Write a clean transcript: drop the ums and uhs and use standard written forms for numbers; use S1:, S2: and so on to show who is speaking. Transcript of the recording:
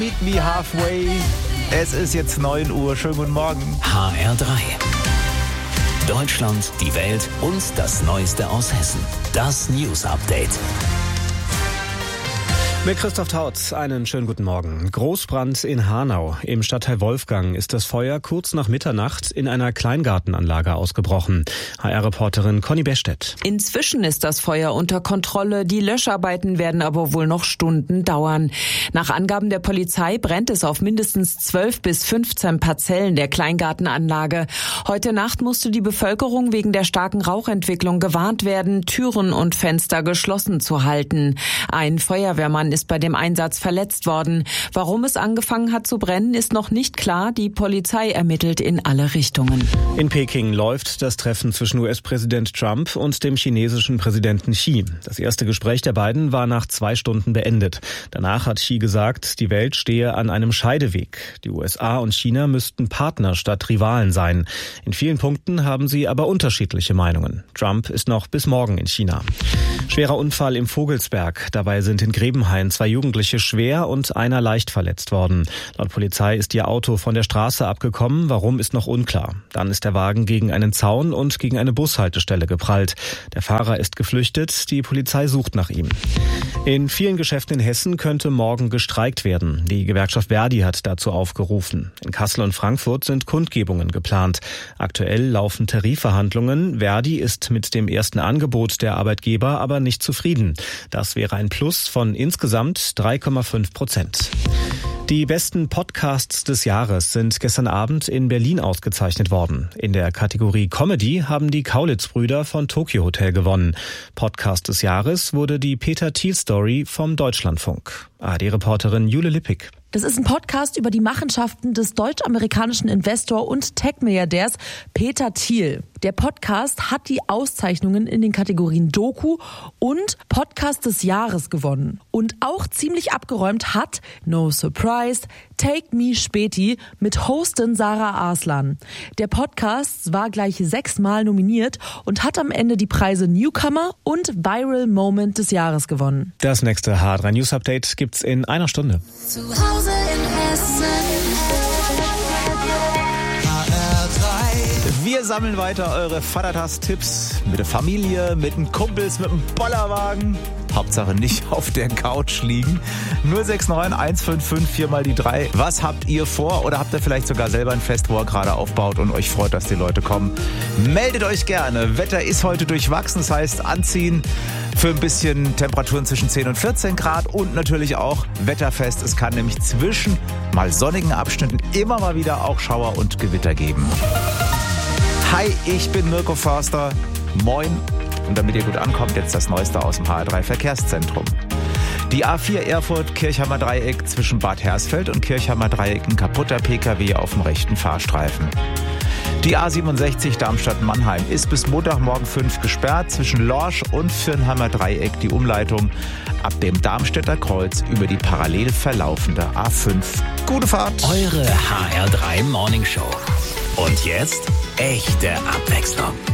S1: Meet Me Halfway. Es ist jetzt 9 Uhr. Schönen guten Morgen.
S2: HR3. Deutschland, die Welt und das Neueste aus Hessen. Das News Update.
S3: Mit Christoph Tautz, einen schönen guten Morgen. Großbrand in Hanau. Im Stadtteil Wolfgang ist das Feuer kurz nach Mitternacht in einer Kleingartenanlage ausgebrochen. HR-Reporterin Conny Bestedt.
S4: Inzwischen ist das Feuer unter Kontrolle. Die Löscharbeiten werden aber wohl noch Stunden dauern. Nach Angaben der Polizei brennt es auf mindestens 12 bis 15 Parzellen der Kleingartenanlage. Heute Nacht musste die Bevölkerung wegen der starken Rauchentwicklung gewarnt werden, Türen und Fenster geschlossen zu halten. Ein Feuerwehrmann ist bei dem Einsatz verletzt worden. Warum es angefangen hat zu brennen, ist noch nicht klar. Die Polizei ermittelt in alle Richtungen.
S3: In Peking läuft das Treffen zwischen US-Präsident Trump und dem chinesischen Präsidenten Xi. Das erste Gespräch der beiden war nach 2 Stunden beendet. Danach hat Xi gesagt, die Welt stehe an einem Scheideweg. Die USA und China müssten Partner statt Rivalen sein. In vielen Punkten haben sie aber unterschiedliche Meinungen. Trump ist noch bis morgen in China. Schwerer Unfall im Vogelsberg. Dabei sind in Grebenhain 2 Jugendliche schwer und einer leicht verletzt worden. Laut Polizei ist ihr Auto von der Straße abgekommen. Warum, ist noch unklar. Dann ist der Wagen gegen einen Zaun und gegen eine Bushaltestelle geprallt. Der Fahrer ist geflüchtet. Die Polizei sucht nach ihm. In vielen Geschäften in Hessen könnte morgen gestreikt werden. Die Gewerkschaft Verdi hat dazu aufgerufen. In Kassel und Frankfurt sind Kundgebungen geplant. Aktuell laufen Tarifverhandlungen. Verdi ist mit dem ersten Angebot der Arbeitgeber aber nicht zufrieden. Das wäre ein Plus von insgesamt 3,5%. Die besten Podcasts des Jahres sind gestern Abend in Berlin ausgezeichnet worden. In der Kategorie Comedy haben die Kaulitz-Brüder von Tokyo Hotel gewonnen. Podcast des Jahres wurde die Peter Thiel-Story vom Deutschlandfunk. ARD-Reporterin Jule Lippig.
S5: Das ist ein Podcast über die Machenschaften des deutsch-amerikanischen Investor und Tech-Milliardärs Peter Thiel. Der Podcast hat die Auszeichnungen in den Kategorien Doku und Podcast des Jahres gewonnen. Und auch ziemlich abgeräumt hat, no surprise, Take Me Späti mit Hostin Sarah Arslan. Der Podcast war gleich 6-mal nominiert und hat am Ende die Preise Newcomer und Viral Moment des Jahres gewonnen.
S3: Das nächste HR3 News Update gibt's in einer Stunde.
S6: Zu Hause in Hessen.
S1: Wir sammeln weiter eure Vatertagstipps mit der Familie, mit den Kumpels, mit dem Bollerwagen. Hauptsache nicht auf der Couch liegen. 069 155 4 mal die 3. Was habt ihr vor? Oder habt ihr vielleicht sogar selber ein Fest, wo ihr gerade aufbaut und euch freut, dass die Leute kommen? Meldet euch gerne. Wetter ist heute durchwachsen, das heißt anziehen für ein bisschen Temperaturen zwischen 10 und 14 Grad und natürlich auch wetterfest. Es kann nämlich zwischen mal sonnigen Abschnitten immer mal wieder auch Schauer und Gewitter geben. Hi, ich bin Mirko Förster. Moin. Und damit ihr gut ankommt, jetzt das Neueste aus dem HR3 Verkehrszentrum. Die A4 Erfurt-Kirchheimer Dreieck zwischen Bad Hersfeld und Kirchheimer Dreieck, ein kaputter PKW auf dem rechten Fahrstreifen. Die A67 Darmstadt-Mannheim ist bis Montagmorgen 5 gesperrt. Zwischen Lorsch und Viernheimer Dreieck die Umleitung ab dem Darmstädter Kreuz über die parallel verlaufende A5. Gute Fahrt!
S2: Eure HR3 Morning Show. Und jetzt echte Abwechslung.